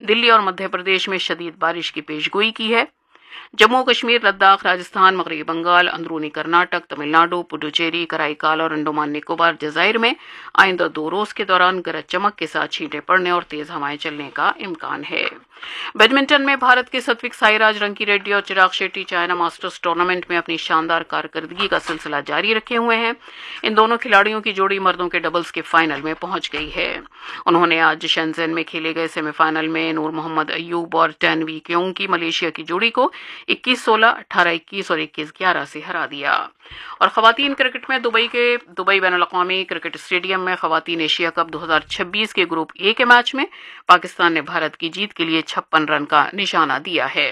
दिल्ली और मध्य प्रदेश में शदीद बारिश की पेशगोई की है। जम्मू कश्मीर, लद्दाख, राजस्थान, मगरबी बंगाल, अंदरूनी कर्नाटक, तमिलनाडु, पुडुचेरी, कराईकाल और अंडमान निकोबार जज़ाइर में आइंदा 2 रोज के दौरान गरज चमक के साथ छींटे पड़ने और तेज हवाएं चलने का इम्कान है। बैडमिंटन में भारत के सात्विक साईराज रंकीरेड्डी और Chirag Shetty China masters tournament में अपनी शानदार कारकर्दगी का सिलसिला जारी रखे हुए हैं। इन दोनों खिलाड़ियों की जोड़ी मर्दों के डबल्स के फाइनल में पहुंच गई है। उन्होंने आज शेंज़ेन में खेले गए सेमीफाइनल में नूर मोहम्मद अयूब और टैन वी क्योंग की मलेशिया की जोड़ी को 21-16, 18-21 और 21-11 से हरा दिया। और खवातीन क्रिकेट में दुबई के दुबई बैनुल-अक़वामी क्रिकेट स्टेडियम में खवातीन एशिया कप 2026 के ग्रुप ए के मैच में पाकिस्तान ने भारत की जीत के लिए 56 रन का निशाना दिया है।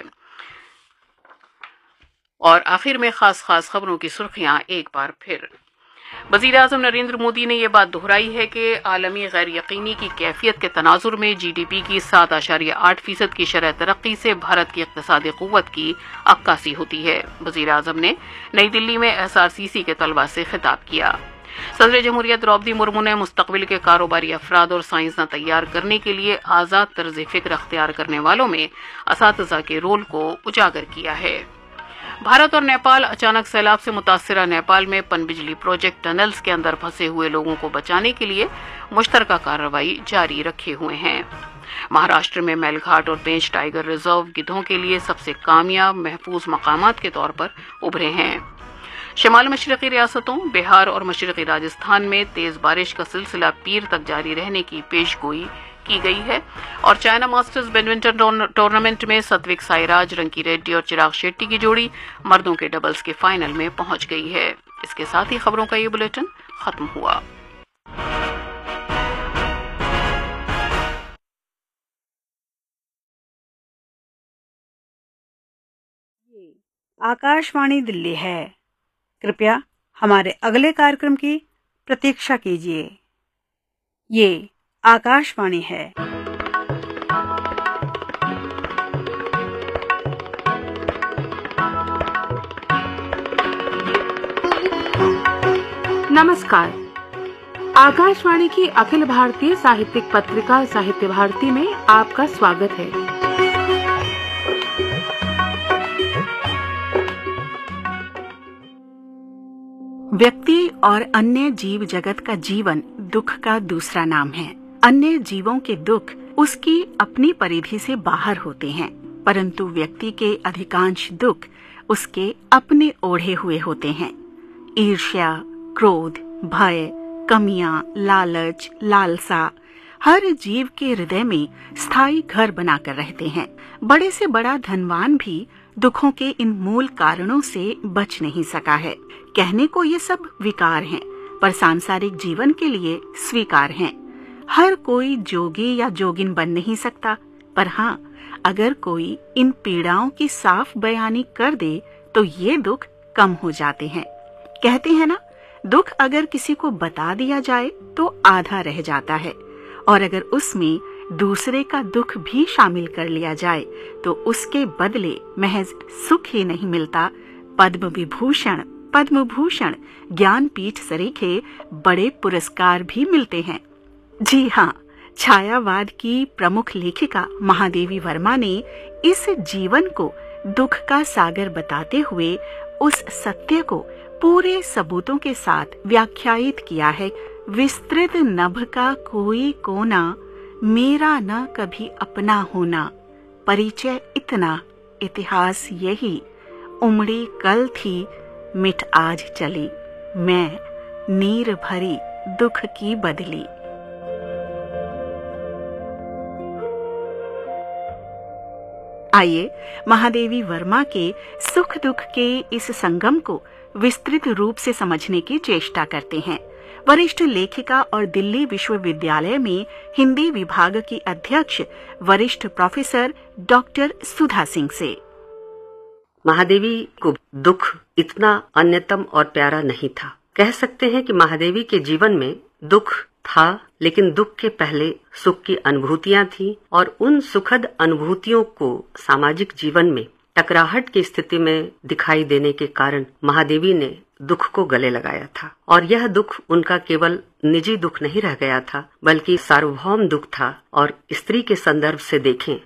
और आखिर में खास खबरों की सुर्खियां एक बार फिर। वज़ीर-ए-आज़म नरेंद्र मोदी ने यह बात दोहराई है कि आलमी गैर यकीनी की कैफियत के तनाजुर में जीडीपी की 7.8% की शरह तरक्की से भारत की इक़्तिसादी क़ुव्वत की अक्कासी होती है। वज़ीर-ए-आज़म ने नई दिल्ली में एसआरसीसी के तलबा से खिताब किया। सदर जमहूरिया द्रौपदी मुर्मू ने मुस्तक़बिल के कारोबारी अफराद और साइंसदान तैयार करने के लिए आज़ाद तर्ज़ फ़िक्र अख्तियार करने वालों में असातिज़ा के रोल को उजागर किया है। भारत और नेपाल अचानक सैलाब से मुतासिरा नेपाल में पनबिजली प्रोजेक्ट टनल्स के अंदर फंसे हुए लोगों को बचाने के लिए मुश्तरका कार्रवाई जारी रखे हुए हैं। महाराष्ट्र में मेलघाट और पेंच टाइगर रिजर्व गिद्धों के लिए सबसे कामयाब महफूज मकामात के तौर पर उभरे हैं। शिमाल मशरक़ी रियासतों बिहार और मशरक़ी राजस्थान में तेज बारिश का सिलसिला पीर तक जारी रहने की पेशगोई की गई है। और चाइना मास्टर्स बैडमिंटन टूर्नामेंट में सात्विक साईराज रंकीरेड्डी और चिराग शेट्टी की जोड़ी मर्दों के डबल्स के फाइनल में पहुंच गई है। इसके साथ ही खबरों का ये बुलेटिन खत्म हुआ। आकाशवाणी दिल्ली है। कृपया हमारे अगले कार्यक्रम की प्रतीक्षा कीजिए। ये आकाशवाणी है। नमस्कार। आकाशवाणी की अखिल भारतीय साहित्यिक पत्रिका साहित्य भारती में आपका स्वागत है। व्यक्ति और अन्य जीव जगत का जीवन दुख का दूसरा नाम है। अन्य जीवों के दुख उसकी अपनी परिधि से बाहर होते हैं, परंतु व्यक्ति के अधिकांश दुख उसके अपने ओढ़े हुए होते हैं। ईर्ष्या, क्रोध, भय, कमियां, लालच, लालसा हर जीव के हृदय में स्थायी घर बनाकर रहते हैं। बड़े से बड़ा धनवान भी दुखों के इन मूल कारणों से बच नहीं सका है। कहने को ये सब विकार हैं, पर सांसारिक जीवन के लिए स्वीकार हैं। हर कोई जोगी या जोगिन बन नहीं सकता, पर हाँ, अगर कोई इन पीड़ाओं की साफ बयानी कर दे तो ये दुख कम हो जाते हैं। कहते हैं ना, दुख अगर किसी को बता दिया जाए तो आधा रह जाता है, और अगर उसमें दूसरे का दुख भी शामिल कर लिया जाए तो उसके बदले महज सुख ही नहीं मिलता, पद्म भूषण, ज्ञानपीठ सरीखे बड़े पुरस्कार भी मिलते हैं। जी हाँ, छायावाद की प्रमुख लेखिका महादेवी वर्मा ने इस जीवन को दुख का सागर बताते हुए उस सत्य को पूरे सबूतों के साथ व्याख्यायित किया है। विस्तृत नभ का कोई कोना, मेरा न कभी अपना होना, परिचय इतना, इतिहास यही, उमड़ी कल थी, मिट आज चली, मैं नीर भरी दुख की बदली। आइए महादेवी वर्मा के सुख दुख के इस संगम को विस्तृत रूप से समझने की चेष्टा करते हैं। वरिष्ठ लेखिका और दिल्ली विश्वविद्यालय में हिंदी विभाग की अध्यक्ष वरिष्ठ प्रोफेसर डॉक्टर सुधा सिंह से। महादेवी को दुख इतना अन्यतम और प्यारा नहीं था। कह सकते हैं कि महादेवी के जीवन में दुख था, लेकिन दुख के पहले सुख की अनुभूतियां थी, और उन सुखद अनुभूतियों को सामाजिक जीवन में टकराहट की स्थिति में दिखाई देने के कारण महादेवी ने दुख को गले लगाया था। और यह दुख उनका केवल निजी दुख नहीं रह गया था, बल्कि सार्वभौम दुख था। और स्त्री के संदर्भ से देखें